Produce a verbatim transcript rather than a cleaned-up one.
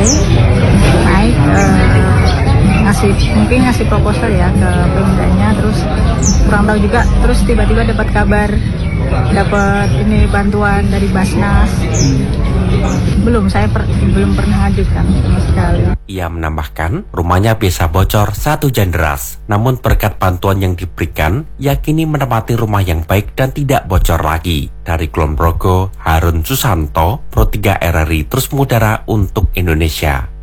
naik eh, ngasih mungkin ngasih proposal ya ke Pemdanya, terus kurang tahu juga, terus tiba-tiba dapat kabar dapat ini bantuan dari Basnas. Belum, saya per, belum pernah ajukan sama sekali. Ia menambahkan, rumahnya biasa bocor saat hujan deras. Namun berkat bantuan yang diberikan, ia kini menempati rumah yang baik dan tidak bocor lagi. Dari Kulon Progo, Harun Susanto, Pro tiga R R I terus mengudara untuk Indonesia.